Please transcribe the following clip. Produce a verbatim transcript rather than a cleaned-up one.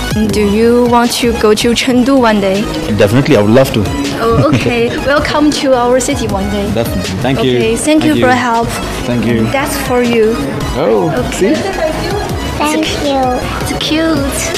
Do you want to go to Chengdu one day? Definitely, I would love to. Oh, okay. Welcome to our city one day. Definitely. Thank you. Okay, thank you for your help. Thank you. That's for you. Oh, Okay. see? Thank you. It's cute.